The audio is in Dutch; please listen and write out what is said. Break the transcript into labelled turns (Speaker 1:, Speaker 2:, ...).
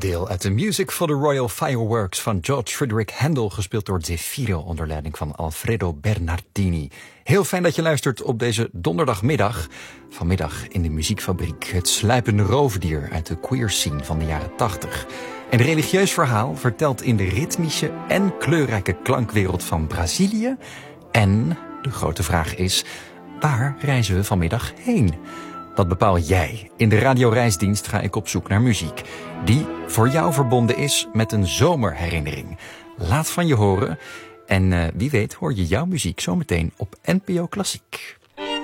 Speaker 1: deel uit de Music for the Royal Fireworks van George Frederick Handel, gespeeld door Zefiro onder leiding van Alfredo Bernardini. Heel fijn dat je luistert op deze donderdagmiddag. Vanmiddag in de Muziekfabriek, het sluipende roofdier uit de queer scene van de jaren 80. Een religieus verhaal verteld in de ritmische en kleurrijke klankwereld van Brazilië. En de grote vraag is, waar reizen we vanmiddag heen? Dat bepaal jij. In de radioreisdienst ga ik op zoek naar muziek die voor jou verbonden is met een zomerherinnering. Laat van je horen en wie weet hoor je jouw muziek zometeen op NPO Klassiek.